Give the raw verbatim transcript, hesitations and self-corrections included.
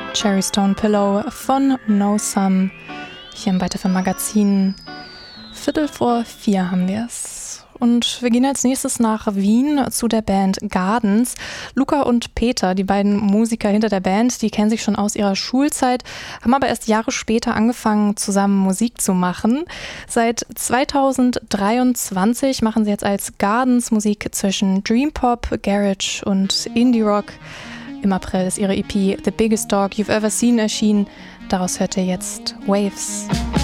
Cherry Stone Pillow von No Some. Hier im Weiterfilm Magazin. Viertel vor vier haben wir es. Und wir gehen als nächstes nach Wien zu der Band Gardens. Luca und Peter, die beiden Musiker hinter der Band, die kennen sich schon aus ihrer Schulzeit, haben aber erst Jahre später angefangen, zusammen Musik zu machen. Seit zweitausenddreiundzwanzig machen sie jetzt als Gardens Musik zwischen Dream Pop, Garage und Indie Rock. Im April ist ihre E P The Biggest Dog You've Ever Seen erschienen. Daraus hört ihr jetzt Waves.